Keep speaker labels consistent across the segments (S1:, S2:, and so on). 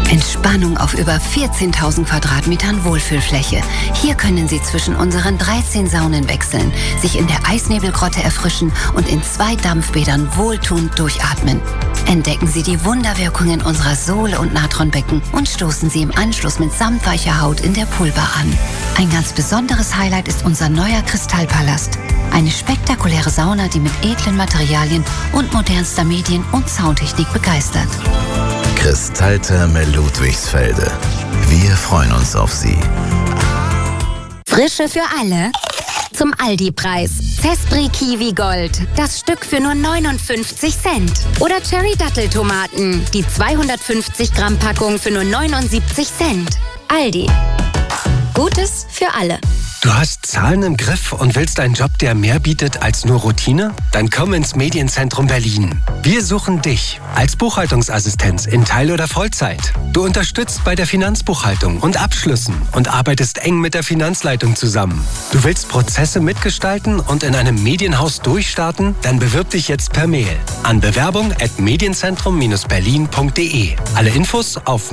S1: Entspannung auf über 14.000 Quadratmetern Wohlfühlfläche. Hier können Sie zwischen unseren 13 Saunen wechseln, sich in der Eisnebelgrotte erfrischen und in 2 Dampfbädern wohltuend durchatmen. Entdecken Sie die Wunderwirkungen unserer Sohle- und Natronbecken und stoßen Sie im Anschluss mit samtweicher Haut in der Poolbar an. Ein ganz besonderes Highlight ist unser neuer Kristallpalast. Eine spektakuläre Sauna, die mit edlen Materialien und modernster Medien- und Soundtechnik begeistert.
S2: Kristalltherme Ludwigsfelde. Wir freuen uns auf Sie.
S3: Frische für alle. Zum Aldi-Preis. Cespri Kiwi Gold. Das Stück für nur 59 Cent. Oder Cherry Datteltomaten. Die 250 Gramm Packung für nur 79 Cent. Aldi. Gutes für alle.
S4: Du hast Zahlen im Griff und willst einen Job, der mehr bietet als nur Routine? Dann komm ins Medienzentrum Berlin. Wir suchen dich als Buchhaltungsassistenz in Teil- oder Vollzeit. Du unterstützt bei der Finanzbuchhaltung und Abschlüssen und arbeitest eng mit der Finanzleitung zusammen. Du willst Prozesse mitgestalten und in einem Medienhaus durchstarten? Dann bewirb dich jetzt per Mail an bewerbung@medienzentrum-berlin.de. Alle Infos auf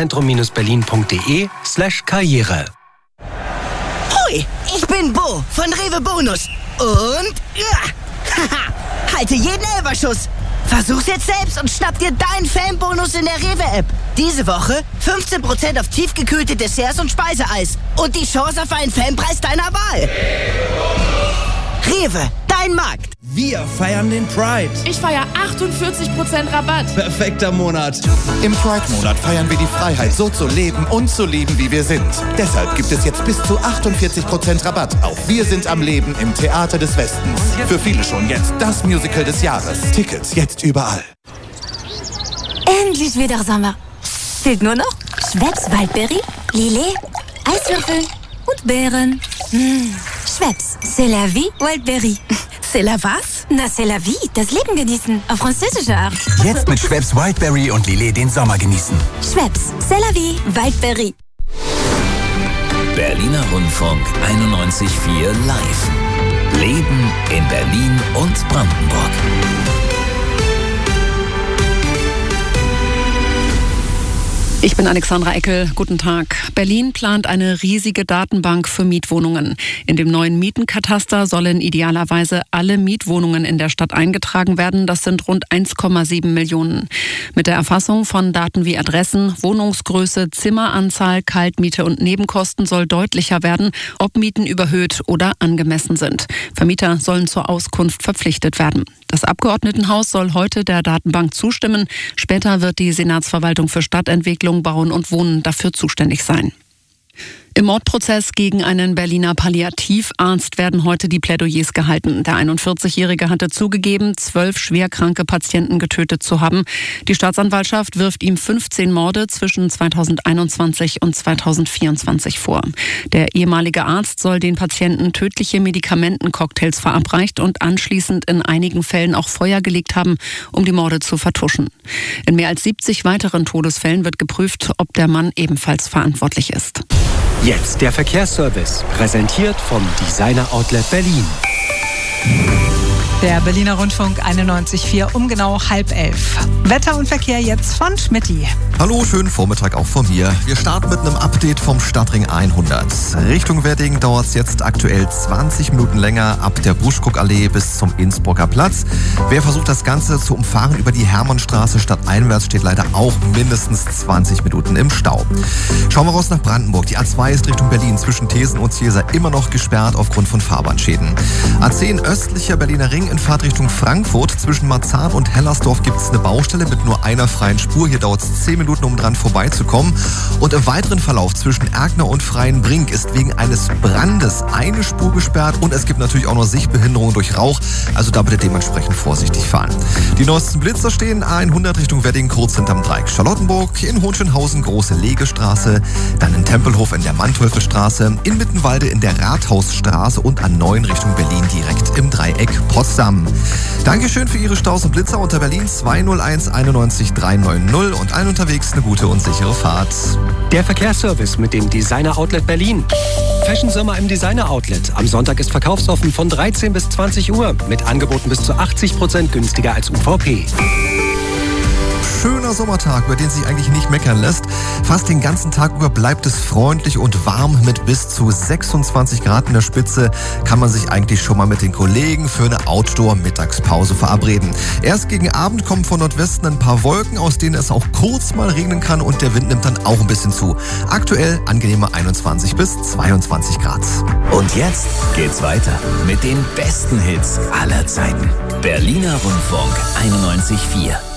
S4: medienzentrum-berlin.de/Karriere.
S5: Hui, ich bin Bo von Rewe Bonus. Und halte jeden Elferschuss. Versuch's jetzt selbst und schnapp dir deinen Fanbonus in der Rewe-App. Diese Woche 15% auf tiefgekühlte Desserts und Speiseeis. Und die Chance auf einen Fanpreis deiner Wahl. Rewe, dein Markt.
S6: Wir feiern den Pride.
S7: Ich feiere 48% Rabatt.
S6: Perfekter Monat.
S8: Im Pride-Monat feiern wir die Freiheit, so zu leben und zu lieben, wie wir sind. Deshalb gibt es jetzt bis zu 48% Rabatt auf Wir sind am Leben im Theater des Westens. Für viele schon jetzt das Musical des Jahres. Tickets jetzt überall.
S3: Endlich wieder Sommer. Fehlt nur noch Schweppes Waldberry, Lillet, Eiswürfel und Beeren. Schweppes, c'est la vie, Wildberry. C'est la was? Na, c'est la vie, das Leben genießen, auf französische Art.
S9: Jetzt mit Schweppes Wildberry und Lillet den Sommer genießen.
S3: Schweppes, c'est la vie, Wildberry.
S10: Berliner Rundfunk 91.4 live. Leben in Berlin und Brandenburg.
S11: Ich bin Alexandra Eckel. Guten Tag. Berlin plant eine riesige Datenbank für Mietwohnungen. In dem neuen Mietenkataster sollen idealerweise alle Mietwohnungen in der Stadt eingetragen werden. Das sind rund 1,7 Millionen. Mit der Erfassung von Daten wie Adressen, Wohnungsgröße, Zimmeranzahl, Kaltmiete und Nebenkosten soll deutlicher werden, ob Mieten überhöht oder angemessen sind. Vermieter sollen zur Auskunft verpflichtet werden. Das Abgeordnetenhaus soll heute der Datenbank zustimmen. Später wird die Senatsverwaltung für Stadtentwicklung, Bauen und Wohnen dafür zuständig sein. Im Mordprozess gegen einen Berliner Palliativarzt werden heute die Plädoyers gehalten. Der 41-Jährige hatte zugegeben, 12 schwerkranke Patienten getötet zu haben. Die Staatsanwaltschaft wirft ihm 15 Morde zwischen 2021 und 2024 vor. Der ehemalige Arzt soll den Patienten tödliche Medikamentencocktails verabreicht und anschließend in einigen Fällen auch Feuer gelegt haben, um die Morde zu vertuschen. In mehr als 70 weiteren Todesfällen wird geprüft, ob der Mann ebenfalls verantwortlich ist.
S4: Jetzt der Verkehrsservice, präsentiert vom Designer Outlet Berlin.
S12: Der Berliner Rundfunk 91.4 um genau 10:30. Wetter und Verkehr jetzt von Schmitty.
S13: Hallo, schönen Vormittag auch von mir. Wir starten mit einem Update vom Stadtring 100. Richtung Wedding dauert es jetzt aktuell 20 Minuten länger ab der Buschkuckallee bis zum Innsbrucker Platz. Wer versucht, das Ganze zu umfahren über die Hermannstraße stadteinwärts, steht leider auch mindestens 20 Minuten im Stau. Schauen wir raus nach Brandenburg. Die A2 ist Richtung Berlin zwischen Thesen und Ziersee immer noch gesperrt aufgrund von Fahrbahnschäden. A10 östlicher Berliner Ring in Fahrtrichtung Frankfurt. Zwischen Marzahn und Hellersdorf gibt es eine Baustelle mit nur einer freien Spur. Hier dauert es 10 Minuten, um dran vorbeizukommen. Und im weiteren Verlauf zwischen Erkner und Freienbrink ist wegen eines Brandes eine Spur gesperrt. Und es gibt natürlich auch noch Sichtbehinderungen durch Rauch. Also da bitte dementsprechend vorsichtig fahren. Die neuesten Blitzer stehen A100 Richtung Wedding kurz hinterm Dreieck Charlottenburg. In Hohenschönhausen große Legestraße. Dann in Tempelhof in der Manteuffelstraße. In Mittenwalde in der Rathausstraße. Und A9 Richtung Berlin direkt im Dreieck Potsdam. Dankeschön für Ihre Staus und Blitzer unter Berlin 201 91 390 und allen unterwegs eine gute und sichere Fahrt.
S4: Der Verkehrsservice mit dem Designer Outlet Berlin. Fashion Sommer im Designer Outlet. Am Sonntag ist verkaufsoffen von 13 bis 20 Uhr mit Angeboten bis zu 80% günstiger als UVP.
S13: schöner Sommertag, über den sich eigentlich nicht meckern lässt. Fast den ganzen Tag über bleibt es freundlich und warm mit bis zu 26 Grad in der Spitze. Kann man sich eigentlich schon mal mit den Kollegen für eine Outdoor-Mittagspause verabreden. Erst gegen Abend kommen von Nordwesten ein paar Wolken, aus denen es auch kurz mal regnen kann und der Wind nimmt dann auch ein bisschen zu. Aktuell angenehme 21 bis 22 Grad.
S10: Und jetzt geht's weiter mit den besten Hits aller Zeiten. Berliner Rundfunk 91,4.